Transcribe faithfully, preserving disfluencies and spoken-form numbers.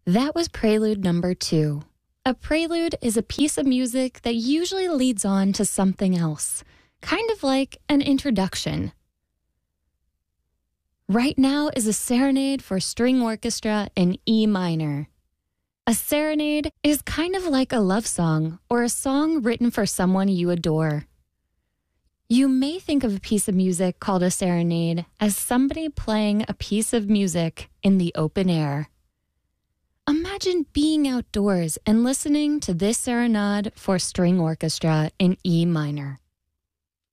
That was prelude number two. A prelude is a piece of music that usually leads on to something else, kind of like an introduction. Right now is a serenade for string orchestra in E minor. A serenade is kind of like a love song or a song written for someone you adore. You may think of a piece of music called a serenade as somebody playing a piece of music in the open air. Imagine being outdoors and listening to this serenade for string orchestra in E minor.